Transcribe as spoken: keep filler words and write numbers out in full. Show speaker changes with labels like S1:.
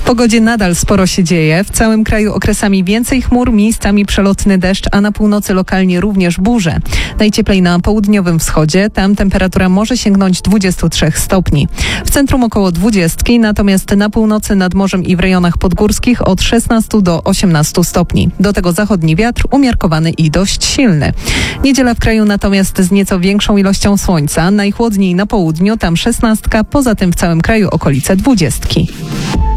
S1: pogodzie nadal sporo się dzieje. W całym kraju okresami więcej chmur, miejscami przelotny deszcz, a na północy lokalnie również burze. Najcieplej na południowym wschodzie. Tam temperatura może sięgnąć dwudziestu trzech stopni. W centrum około dwudziestki, natomiast na północy nad morzem i w rejonach podgórskich od szesnastu do osiemnastu stopni. Do tego zachodni wiatr umiarkowany i dość silny. Niedziela w kraju natomiast z nieco większą ilością słońca. Najchłodniej na południu, tam szesnastka, poza tym w całym kraju okolice dwudziestki.